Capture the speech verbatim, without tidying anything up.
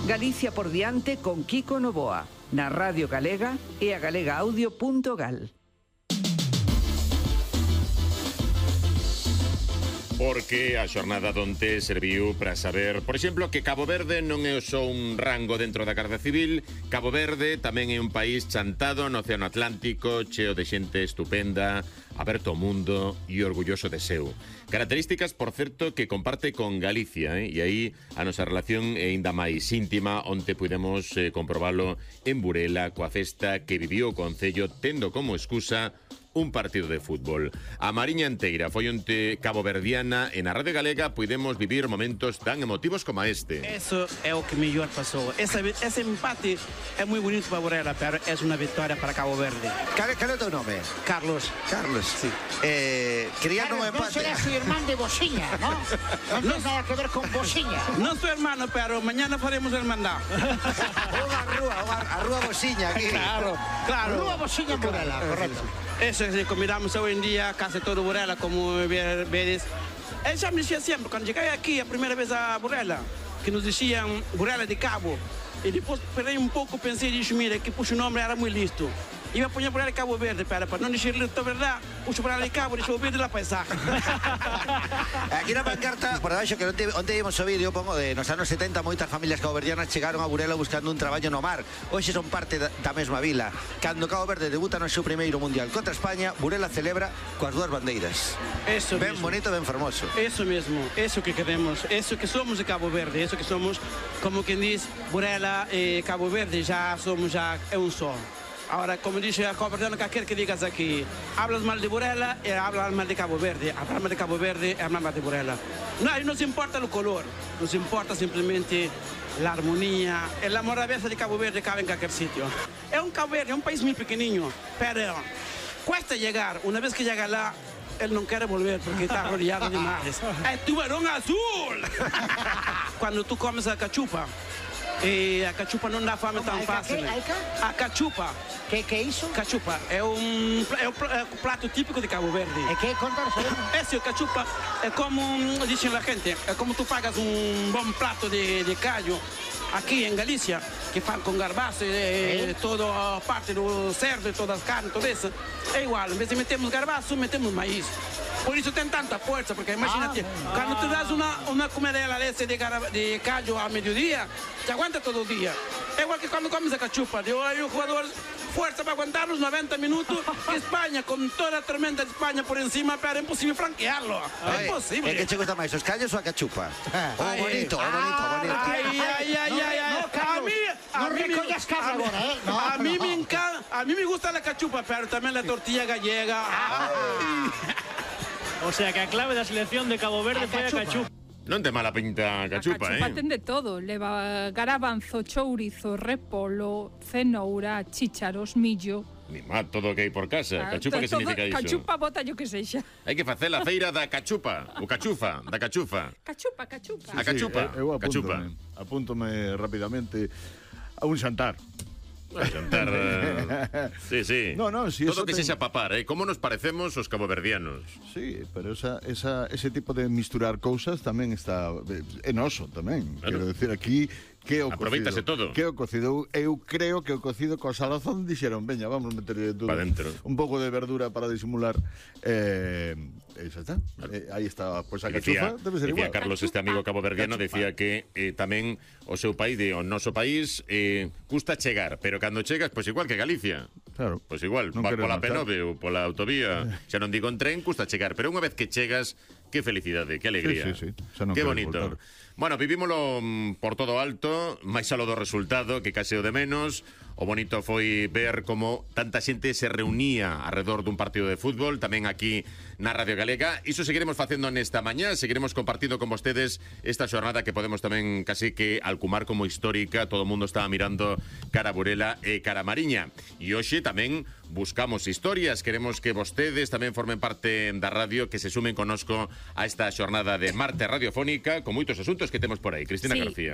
Galicia por diante con Kiko Novoa, na Radio Galega e a galegaaudio punto gal. Porque a xornada donte serviu para saber, por exemplo, que Cabo Verde non é só un rango dentro da Garda Civil. Cabo Verde tamén é un país chantado no Océano Atlántico, cheo de xente estupenda, aberto ao mundo e orgulloso de seu. Características, por certo, que comparte con Galicia, eh? E aí a nosa relación é ainda máis íntima, onde pudemos eh, comprobalo en Burela, coa festa que viviu o Concello tendo como excusa un partido de fútbol. A Mariña Enteira foi onte caboverdiana e na Radio Galega pudemos vivir momentos tan emotivos como este. Eso é o que mellor pasou. Ese, ese empate é moi bonito para Burela, pero é unha victoria para Cabo Verde. Cal é o teu nome? Carlos. Carlos. Sí. Eh, quería Carlos, un empate. non será su irmán de Bosiña, ¿no? Non tens nada que ver con Bosiña. Non sou hermano, pero mañana faremos hermandad. Unha rúa, a rúa Bosiña aquí. Claro, claro. Rúa Bosiña en Burela, correcto. Eso es, combinamos hoy en día casi todo Burela, como vedes. Él ya me decía siempre, cuando llegué aquí a primera vez a Burela, que nos decían Burela de Cabo, y después esperé un poco, pensé y dije, mira, que puso un nombre, era muy listo. Iba a poner Burela de Cabo Verde, pero para non dicirle toda verdad, puxo Burela de Cabo, deixou verde la paisaje. Aquí na pancarta, por abaixo, que onte, onte vimos o vídeo, pongo de nos anos setenta, moitas familias caboverdianas chegaron a Burela buscando un traballo no mar. Hoxe son parte da, da mesma vila. Cando Cabo Verde debuta no seu primeiro mundial contra España, Burela celebra coas dúas bandeiras. Eso ben mismo. bonito, ben formoso. Eso mesmo, eso que queremos, eso que somos de Cabo Verde, eso que somos, como quien diz, Burela e Cabo Verde, já somos, já é un só. Ahora, como dice a Cabo Verde, quer que digas aquí, hablas mal de Burela y hablas mal de Cabo Verde, hablas mal de Cabo Verde y hablas mal de Burela. No, no nos importa el color, nos importa simplemente la armonía, el amor a veces de Cabo Verde cabe en cualquier sitio. Es un Cabo Verde, es un país muy pequeño, pero cuesta llegar, una vez que llega lá, él no quiere volver porque está rodeado de mares. ¡Es tubarón azul! Cuando tú comes a cachupa, e a cachupa non dá fame tão fácil. A cachupa. Que que é iso? Cachupa é um é o prato típico de Cabo Verde. E que contar sobre? Esse o cachupa é como dizem a gente, é como tu pagas um bom prato de de callo aqui em Galícia, que fan com garbaço e toda a parte do cerdo e todas as carnes, tudo isso. É igual, em vez de metemos garbaço, metemos maíz. Por isso tem tanta força, porque imagínate, ah, quando tu dás uma, uma comedela desse de, de callo ao meio-dia, te aguenta todo o dia. É igual que quando comes a cachupa, deu aí o jogador força para aguentar os noventa minutos, que Espanha, com toda a tormenta de Espanha por encima, pero é impossível franquearlo. É impossível. É que te gusta máis, os callos ou a cachupa? O bonito, o bonito, o bonito. Ai, ai, ai, ai, ai. A mí, a no mí, recollas casa agora, eh? No, a mí no. me encanta, a mí me gusta la cachupa, pero también la tortilla gallega. Ay. O sea que a clave da selección de Cabo Verde foi a cachupa. Non te mala pinta a cachupa, a cachupa eh? ten de todo. Leva garabanzo, chourizo, repolo, cenoura, chícharos, millo. Ni má, todo o que hai por casa. Ah, Cachupa, que todo, significa iso? Cachupa, bota yo que sexa. Hai que facer a feira da cachupa. O cachufa, da cachufa. Cachupa, cachupa. A cachupa, Sí, eu cachupa. apúntome, apúntome rapidamente a un xantar. A xantar... eh, sí, sí. No, no, si todo eso que ten- sexa papar, eh? Como nos parecemos os caboverdianos. Sí, pero esa, esa, ese tipo de misturar cousas tamén está é noso tamén. Claro. Quero decir, aquí que o Aproveítase cocido, todo. que o cocido, eu creo que o cocido co salazón dixeron, veña, vamos meterle todo, Pa dentro. un pouco de verdura para disimular, eh, e xa está. Eh, aí está, pois pues, a Dicía, cachufa debe ser dicía igual. Carlos, este amigo caboverdiano, decía que eh, tamén o seu país, de, o noso país, eh, custa chegar, pero cando chegas, pois pues igual que Galicia. Claro. Pois pues igual, Non va quere pola P marchar. nove ou pola autovía, xa non digo en tren, custa chegar, pero unha vez que chegas, que felicidade, que alegría. Sí, sí, sí, xa non que queres bonito. voltar. Bueno, vivímolo mm, por todo alto, máis aló do resultado, que case o de menos. O bonito foi ver como tanta xente se reunía alrededor dun partido de fútbol, tamén aquí na Radio Galega. Iso seguiremos facendo nesta mañá, seguiremos compartindo con vostedes esta xornada que podemos tamén casi que alcumar como histórica. Todo o mundo estaba mirando cara a Burela e cara a Mariña. E hoxe tamén buscamos historias, queremos que vostedes tamén formen parte da radio, que se sumen conosco a esta xornada de Marte Radiofónica, con moitos asuntos que temos por aí. Cristina Sí. García.